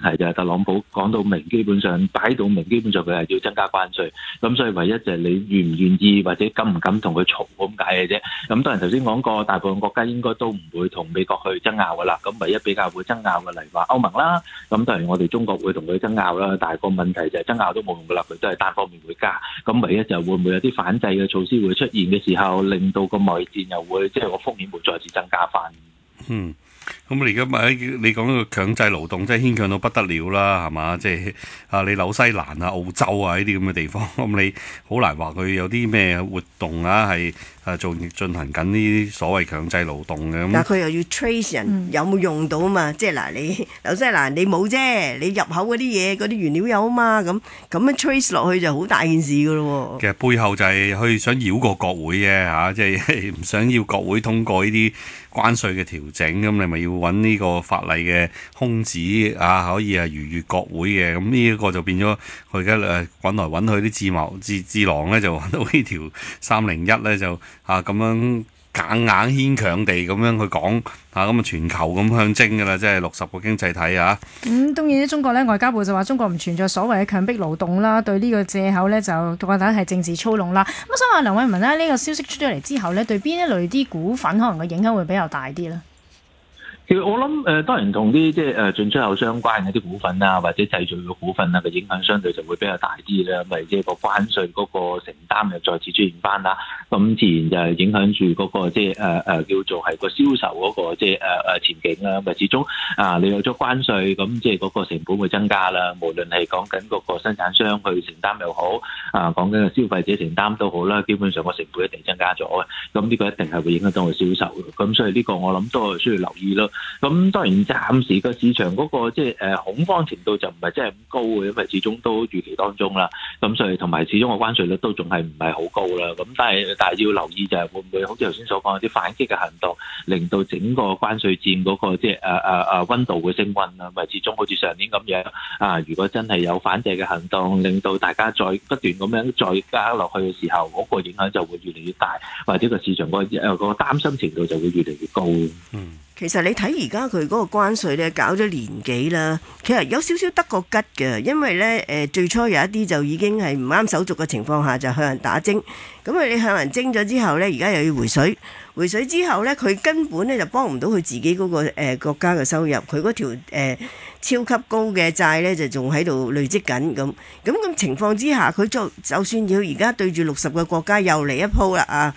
題就係特朗普講到明，基本上擺到明，基本上佢係要增加關稅。咁所以唯一就係你願唔願意或者敢唔敢同佢嘈咁解嘅啫。咁當然頭先講過，大部分國家應該都唔會同美國去爭拗噶啦。咁唯一比較會爭拗嘅，例如話歐盟啦。咁當然我哋中國會同佢爭拗啦，但係個問題就係爭拗都冇用噶啦，佢都係單方面會加。咁唯一就會唔會有啲反制嘅措施會出現嘅時候，令到個貿易戰又會即係個風險會再次增加翻。 咁你而家你講個強制勞動，真係牽強到不得了啦，係嘛？即係你紐西蘭啊、澳洲啊呢啲咁嘅地方，咁你好難話佢有啲咩活動啊，係進行緊呢啲所謂強制勞動嘅。 但係佢又要 trace 人有冇用到啊嘛？即係嗱，你紐西蘭你冇啫，你入口嗰啲嘢嗰啲原料有啊嘛，咁樣 trace 落去就好大件事噶咯喎。 其實背後就係去想繞過國會嘅嚇，即係唔想要國會通過呢啲關稅嘅調整，咁你咪要揾呢個法例嘅空子啊，可以係逾越國會嘅，咁呢一個就變咗佢而家揾來揾去啲智囊咧，就揾到呢條301咧，就咁樣硬牽強地咁樣去講咁啊全球咁向徵㗎啦，即係60個經濟體啊。 當然中國咧外交部就話中國唔存在所謂嘅強迫勞動啦，對呢個藉口咧就覺得係政治操弄啦。咁想問梁偉文咧，呢個消息出咗嚟之後咧，對邊一類啲股份可能個影響會比較大啲咧？ 其實我諗當然同啲即係進出口相關嘅啲股份啊，或者製造嘅股份啊嘅影響相對就會比較大啲啦，因為即係個關稅嗰個承擔又再次出現翻啦，咁自然就係影響住嗰個即係叫做係個銷售嗰個即係前景啦。咁始終你有咗關稅，咁即係嗰個成本會增加啦。無論係講緊嗰個生產商去承擔又好，講緊個消費者承擔都好啦，基本上個成本一定增加咗嘅。咁呢個一定係會影響到個銷售嘅。咁所以呢個我諗都係需要留意咯。咁當然暫時個市場嗰個即係恐慌程度就唔係真係咁高嘅，因為始終都預期當中啦。咁所以同埋始終個關稅率都仲係唔係好高啦。咁但係要留意就係會唔會好似頭先所講有啲反擊嘅行動，令到整個關稅戰嗰個即係溫度會升溫啦。咪始終好似上年咁樣如果真係有反制嘅行動，令到大家再不斷咁樣再加落去嘅時候，嗰個影響就會越嚟越大，或者個市場個擔心程度就會越嚟越高。 其實你睇而家佢嗰個關稅咧搞咗年幾啦，其實有少少得個吉嘅，因為咧最初有一啲就已經係唔啱手續嘅情況下就向人打徵，咁你向人徵咗之後咧，而家又要回水之後咧，佢根本咧就幫唔到佢自己嗰個國家嘅收入，佢嗰條超級高嘅債咧就仲喺度累積緊咁情況之下，佢就算要而家對住60個國家又嚟一鋪啦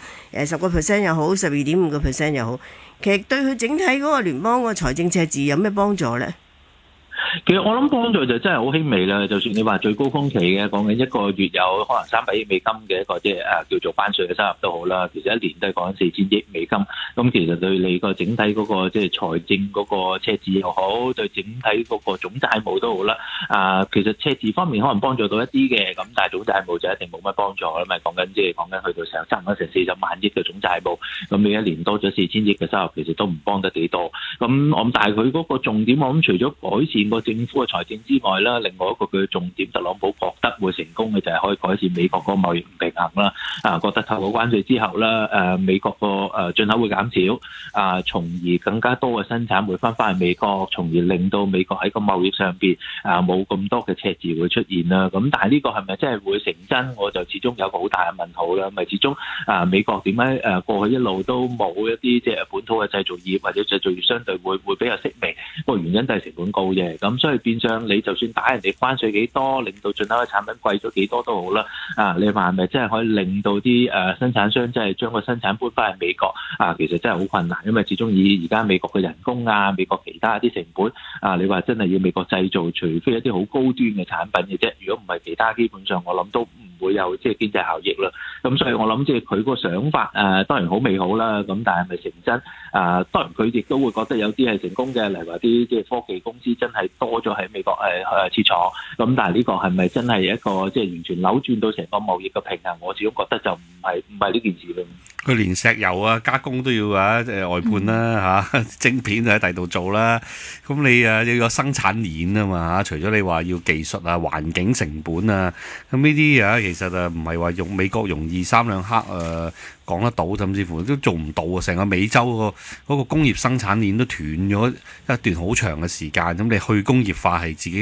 10% 又好，12.5% 又好。其實對佢整體嗰個聯邦個財政赤字有咩幫助呢？ 其實我諗幫助就真係好輕微啦。就算你話最高峰期嘅講緊一個月有可能300億美金嘅一個即係叫做關稅嘅收入都好啦，其實一年都係講緊4000億美金。咁其實對你個整體嗰個即係財政嗰個赤字又好，對整體嗰個總債務都好啦。其實赤字方面可能幫助到一啲嘅，咁但係總債務就一定冇乜幫助啦。咪講緊即係講緊去到差唔多成40萬億嘅總債務，咁你一年多咗4000億嘅收入，其實都唔幫得幾多。咁但係佢嗰個重點，我諗除咗改善個政府嘅財政之外啦，另外一個佢嘅重點，特朗普覺得會成功嘅就係可以改善美國個貿易唔平衡啦。覺得透過關稅之後啦，美國個進口會減少，從而更加多嘅生產會翻去美國，從而令到美國喺個貿易上邊冇咁多嘅赤字會出現啦。咁但係呢個係咪真係會成真？我就始終有個好大嘅問號啦。咪始終美國點解過去一路都冇一啲即係本土嘅製造業或者製造業相對會比較式微？個原因就係成本高嘅。咁所以變相你就算打人哋關稅幾多，令到進口嘅產品貴咗幾多都好啦。你話係咪真係可以令到啲生產商真係將個生產搬翻去美國？其實真係好困難，因為始終以而家美國嘅人工美國其他啲成本你話真係要美國製造，除非一啲好高端嘅產品嘅啫。如果唔係其他，基本上我諗都唔會有即係經濟效益啦。咁所以我諗即係佢個想法當然好美好啦。咁但係咪成真？當然佢亦都會覺得有啲係成功嘅，例如話啲即係科技公司真係多咗喺美國設廠。咁但係呢個係咪真係一個即係完全扭轉到成個貿易嘅平衡？我始終覺得就唔係呢件事咯。 佢連石油加工都要外判啦晶片就喺第度做啦。咁你要有生產鏈啊嘛，除咗你話要技術環境成本咁呢啲其實唔係話用美國容易3兩刻講得到，甚至乎都做唔到成個美洲嗰個工業生產鏈都斷咗一段好長嘅時間。咁你去工業化係自己